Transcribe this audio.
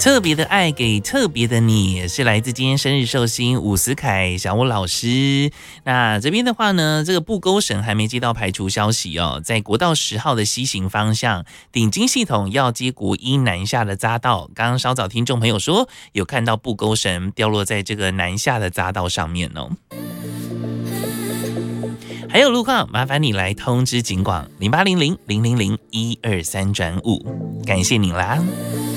特别的爱给特别的你，是来自今天生日寿星伍思凯小武老师。那这边的话呢，这个布沟省还没接到排除消息哦，在国道10号的西行方向，顶金系统要接国一南下的匝道，刚刚稍早听众朋友说有看到布沟绳掉落在这个南下的匝道上面哦。还有路况，麻烦你来通知警广0800-000-123转5，感谢你啦。